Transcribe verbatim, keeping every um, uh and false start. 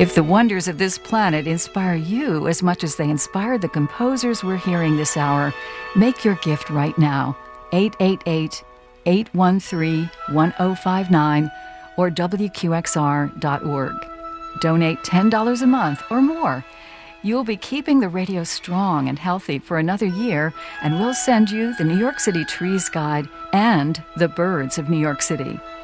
If the wonders of this planet inspire you as much as they inspire the composers we're hearing this hour, make your gift right now. eight eight eight, eight one three, one zero five nine or W Q X R dot org. Donate ten dollars a month or more. You'll be keeping the radio strong and healthy for another year, and we'll send you the New York City Trees Guide and the Birds of New York City.